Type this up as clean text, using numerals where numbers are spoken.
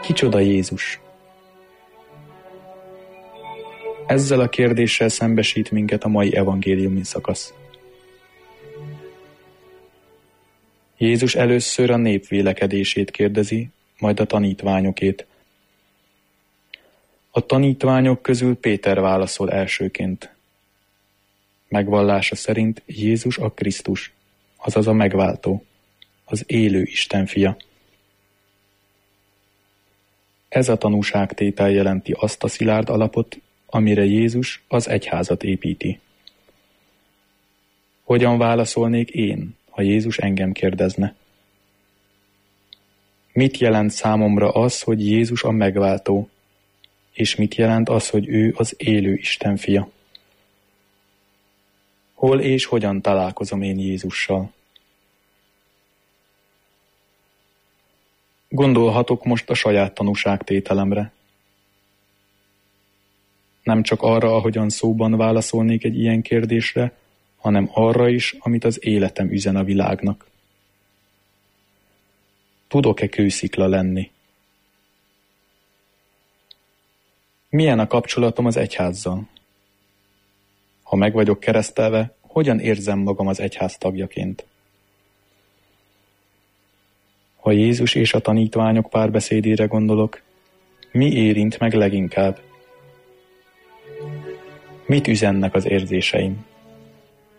Kicsoda Jézus? Ezzel a kérdéssel szembesít minket a mai evangéliumi szakasz. Jézus először a nép vélekedését kérdezi, majd a tanítványokét. A tanítványok közül Péter válaszol elsőként. Megvallása szerint Jézus a Krisztus, azaz a megváltó, az élő Isten fia. Ez a tanúságtétel jelenti azt a szilárd alapot, amire Jézus az egyházat építi. Hogyan válaszolnék én, ha Jézus engem kérdezne? Mit jelent számomra az, hogy Jézus a megváltó, és mit jelent az, hogy ő az élő Isten fia? Hol és hogyan találkozom én Jézussal? Gondolhatok most a saját tanúságtételemre. Nem csak arra, ahogyan szóban válaszolnék egy ilyen kérdésre, hanem arra is, amit az életem üzen a világnak. Tudok-e kőszikla lenni? Milyen a kapcsolatom az egyházzal? Ha meg vagyok keresztelve, hogyan érzem magam az egyház tagjaként? Ha Jézus és a tanítványok párbeszédére gondolok, mi érint meg leginkább? Mit üzennek az érzéseim?